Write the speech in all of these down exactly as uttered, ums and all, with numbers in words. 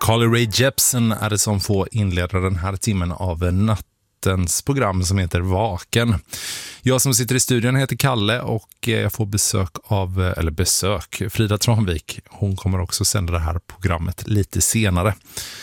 Carly Rae Jepsen är det som får inleda den här timmen av nattens program som heter Vaken. Jag som sitter i studion heter Kalle och jag får besök av, eller besök, Frida Tranvik. Hon kommer också sända det här programmet lite senare.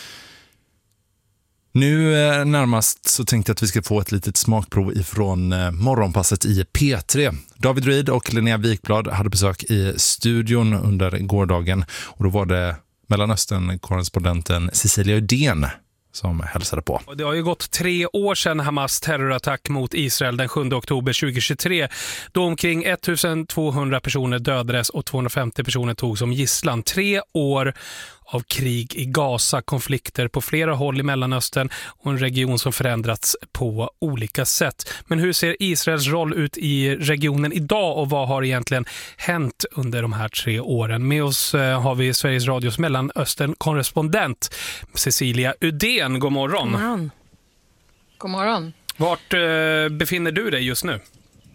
Nu närmast så tänkte jag att vi ska få ett litet smakprov ifrån morgonpasset i P tre. David Reed och Linnea Wikblad hade besök i studion under gårdagen och då var det Mellanöstern-korrespondenten Cecilia Uddén som hälsade på. Det har ju gått tre år sedan Hamas terrorattack mot Israel den sjunde oktober tjugohundratjugotre då omkring ettusentvåhundra personer dödades och tvåhundrafemtio personer tog som gisslan. Tre år av krig i Gaza, konflikter på flera håll i Mellanöstern och en region som förändrats på olika sätt. Men hur ser Israels roll ut i regionen idag och vad har egentligen hänt under de här tre åren? Med oss har vi Sveriges Radios Mellanöstern-korrespondent Cecilia Uddén. God morgon. God morgon. God morgon. Vart befinner du dig just nu?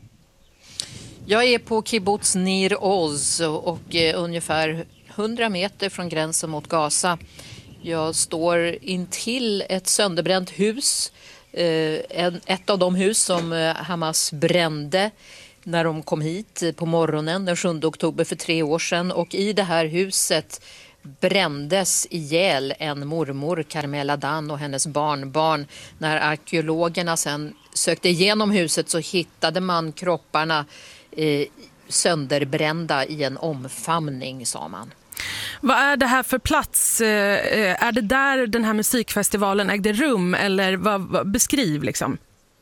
Jag är på kibbutz Nir Oz och eh, ungefär hundra meter från gränsen mot Gaza. Jag står intill ett sönderbränt hus, eh, en, ett av de hus som eh, Hamas brände när de kom hit på morgonen den sjunde oktober för tre år sedan. Och i det här huset brändes ihjäl en mormor, Carmela Dan, och hennes barnbarn. När arkeologerna sen sökte igenom huset så hittade man kropparna eh, sönderbrända i en omfamning, sa man. Vad är det här för plats? Är det där den här musikfestivalen ägde rum eller vad, vad beskriv liksom?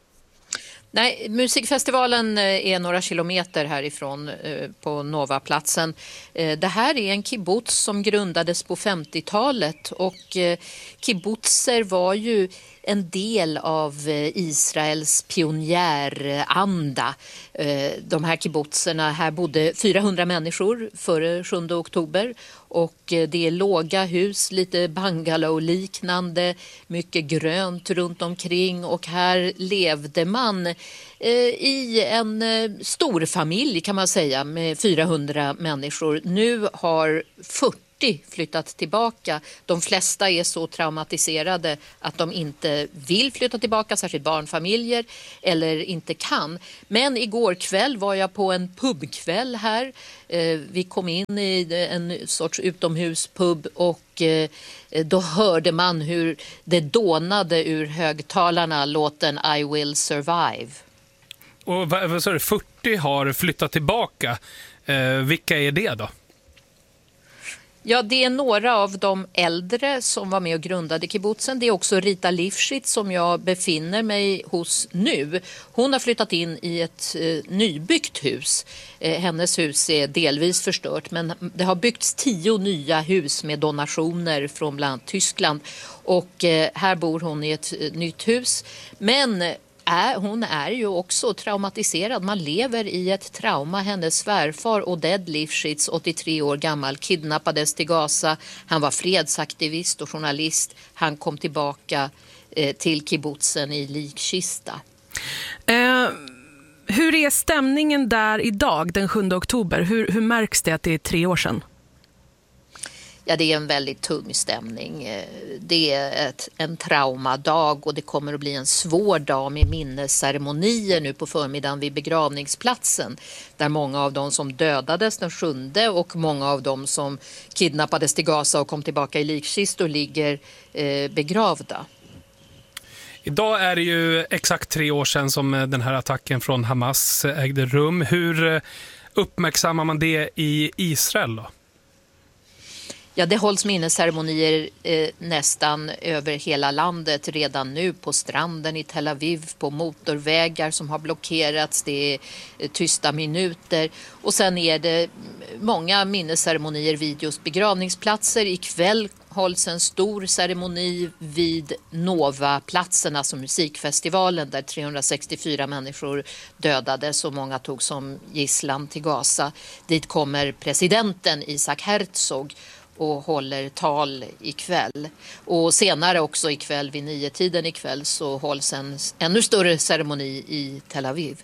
Nej, musikfestivalen är några kilometer härifrån på Novaplatsen. Det här är en kibbutz som grundades på femtiotalet och kibbutzer var ju en del av Israels pionjäranda. De här kibbutzerna, här bodde fyrahundra människor före sjunde oktober och det är låga hus, lite bungalow-liknande, mycket grönt runt omkring och här levde man i en stor familj kan man säga med fyrahundra människor. Nu har fyrtio flyttat tillbaka. De flesta är så traumatiserade att de inte vill flytta tillbaka, särskilt barnfamiljer, eller inte kan. Men igår kväll var jag på en pubkväll här. Vi kom in i en sorts utomhuspub och då hörde man hur det dånade ur högtalarna låten I Will Survive. Och vad sa du, fyrtio har flyttat tillbaka. Eh, vilka är det då? Ja, det är några av de äldre som var med och grundade kibbutzen. Det är också Rita Lifshitz som jag befinner mig hos nu. Hon har flyttat in i ett eh, nybyggt hus. Eh, hennes hus är delvis förstört men det har byggts tio nya hus med donationer från bland annat Tyskland. Och eh, här bor hon i ett eh, nytt hus. Men Är, hon är ju också traumatiserad. Man lever i ett trauma. Hennes svärfar Oded Lifshitz, åttiotre år gammal, kidnappades till Gaza. Han var fredsaktivist och journalist. Han kom tillbaka eh, till kibbutzen i likkista. Eh, hur är stämningen där idag den sjunde oktober? Hur, hur märks det att det är tre år sedan? Ja, det är en väldigt tung stämning. Det är ett, en traumadag och det kommer att bli en svår dag med minnesceremonier nu på förmiddagen vid begravningsplatsen. Där många av de som dödades den sjunde och många av de som kidnappades till Gaza och kom tillbaka i likkistor ligger eh, begravda. Idag är det ju exakt tre år sedan som den här attacken från Hamas ägde rum. Hur uppmärksammar man det i Israel då? Ja, det hålls minnesceremonier eh, nästan över hela landet redan nu på stranden i Tel Aviv, på motorvägar som har blockerats, det är eh, tysta minuter och sen är det många minnesceremonier vid just begravningsplatser. Ikväll hålls en stor ceremoni vid Novaplatsen, alltså musikfestivalen där trehundrasextiofyra människor dödades och många tog som gisslan till Gaza. Dit kommer presidenten Isaac Herzog och håller tal ikväll. Och senare också ikväll vid nio tiden ikväll så hålls en ännu större ceremoni i Tel Aviv.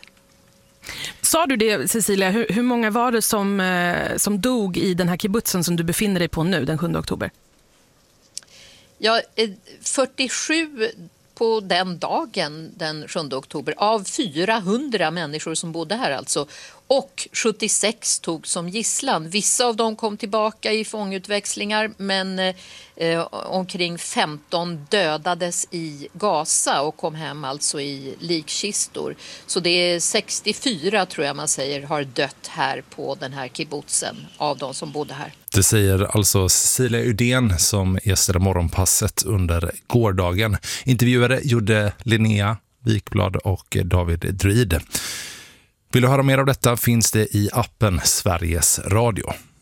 Sa du det, Cecilia? Hur, hur många var det som, eh, som dog i den här kibbutzen som du befinner dig på nu den sjunde oktober? Ja, fyrtiosju på den dagen, den sjunde oktober, av fyrahundra människor som bodde här alltså. Och sjuttiosex tog som gisslan. Vissa av dem kom tillbaka i fångutväxlingar, men eh, omkring femton dödades i Gaza och kom hem alltså i likkistor. Så det är sextiofyra, tror jag man säger, har dött här på den här kibbutzen av de som bodde här. Det säger alltså Cecilia Udén som gästade morgonpasset under gårdagen. Intervjuare gjorde Linnea Wikblad och David Druid. Vill du höra mer av detta finns det i appen Sveriges Radio.